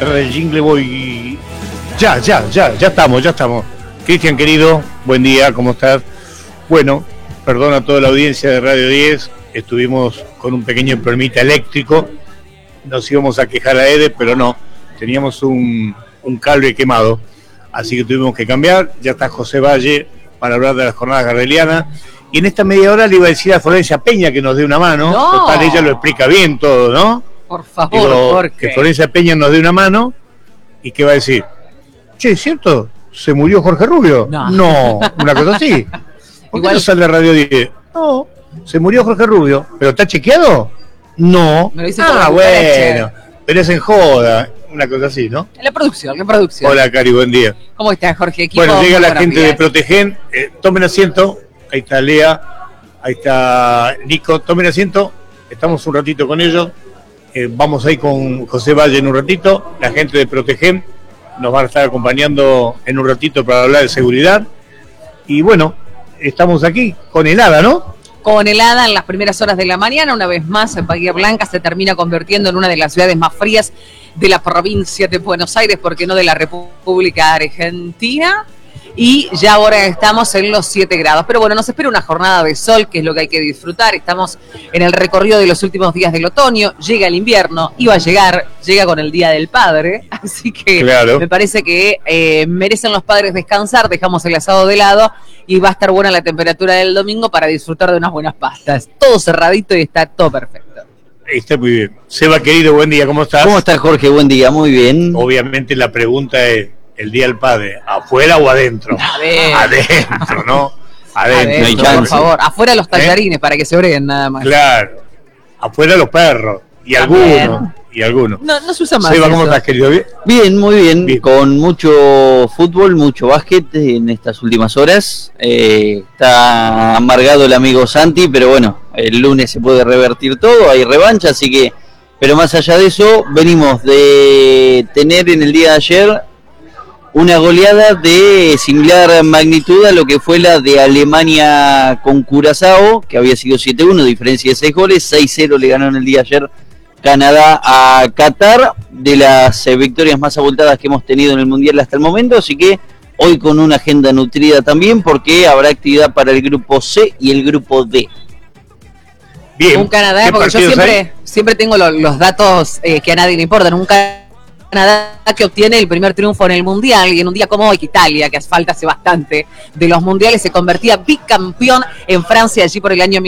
Tras el jingle voy. Ya estamos. Cristian, querido, buen día, ¿cómo estás? Bueno, perdón a toda la audiencia de Radio 10, estuvimos con un pequeño problemita eléctrico, nos íbamos a quejar a Ede, pero no, teníamos un cable quemado, así que tuvimos que cambiar. Ya está José Valle para hablar de las jornadas gardelianas, y en esta media hora le iba a decir a Florencia Peña que nos dé una mano. No. Total, ella lo explica bien todo, ¿no? Por favor, Jorge. Que Florencia Peña nos dé una mano, y ¿qué va a decir? Che, ¿es cierto? ¿Se murió Jorge Rubio? No, una cosa así. ¿Por qué no sale Radio 10? No, se murió Jorge Rubio. ¿Pero está chequeado? No. Me lo dice bueno, pero es en joda, una cosa así, ¿no? En la producción. Hola, Cari, buen día. ¿Cómo estás, Jorge? Equipo, bueno, llega la gente de Protegen, tomen asiento. Ahí está Lea, ahí está Nico, tomen asiento. Estamos un ratito con ellos. Vamos ahí con José Valle en un ratito. La gente de Protegen nos van a estar acompañando en un ratito para hablar de seguridad. Y bueno, estamos aquí con helada, ¿no? Con helada en las primeras horas de la mañana. Una vez más, Bahía Blanca se termina convirtiendo en una de las ciudades más frías de la provincia de Buenos Aires, porque no de la República Argentina. Y ya ahora estamos en los 7 grados. Pero bueno, nos espera una jornada de sol, que es lo que hay que disfrutar. Estamos en el recorrido de los últimos días del otoño. Llega el invierno, llega con el Día del Padre. Así que claro, me parece que merecen los padres descansar. Dejamos el asado de lado y va a estar buena la temperatura del domingo para disfrutar de unas buenas pastas. Todo cerradito y está todo perfecto. Está muy bien. Seba, querido, buen día, ¿cómo estás? ¿Cómo estás, Jorge? Buen día, muy bien. Obviamente la pregunta es, ¿el Día del Padre, afuera o adentro? Adentro, ¿no? Adentro, por favor. Afuera los tallarines, para que se breguen nada más. Claro. Afuera los perros. Y algunos. No se usa más. Seba, ¿cómo estás, querido? Bien, muy bien. Con mucho fútbol, mucho básquet en estas últimas horas. Está amargado el amigo Santi, pero bueno, el lunes se puede revertir todo, hay revancha, así que... Pero más allá de eso, venimos de tener en el día de ayer una goleada de similar magnitud a lo que fue la de Alemania con Curazao, que había sido 7-1, diferencia de 6 goles, 6-0 le ganó en el día de ayer Canadá a Qatar, de las victorias más abultadas que hemos tenido en el Mundial hasta el momento, así que hoy con una agenda nutrida también, porque habrá actividad para el grupo C y el grupo D. Bien. Un Canadá, porque yo siempre tengo los datos que a nadie le importan. Un Canadá que obtiene el primer triunfo en el Mundial, y en un día como hoy, que Italia, que falta hace bastante de los mundiales, se convertía bicampeón en Francia allí por el año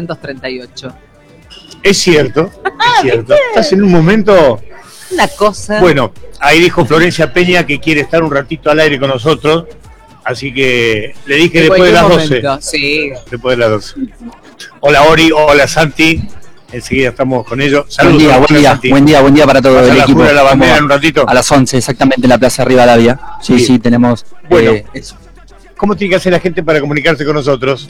1938. Es cierto. Estás en un momento... Una cosa... Bueno, ahí dijo Florencia Peña que quiere estar un ratito al aire con nosotros, así que le dije después de las 12. Sí. Después de las 12. Hola Ori, hola Santi. Enseguida estamos con ellos. Saludos. Buen día para todo el equipo. La bandera en un ratito. A las 11, exactamente, en la Plaza Rivadavia. Sí, tenemos... Bueno, eso. ¿Cómo tiene que hacer la gente para comunicarse con nosotros?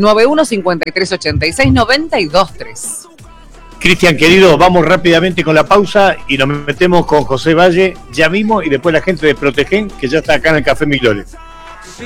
1291-5386-92-3. Cristian, querido, vamos rápidamente con la pausa y nos metemos con José Valle ya mismo, y después la gente de Protegen, que ya está acá en el Café Milores.